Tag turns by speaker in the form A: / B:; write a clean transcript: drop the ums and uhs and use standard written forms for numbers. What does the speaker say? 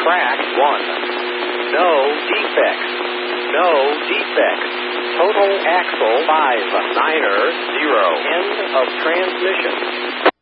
A: track 1. No defects. No defects. Total axle 5, Niner 0. End of transmission.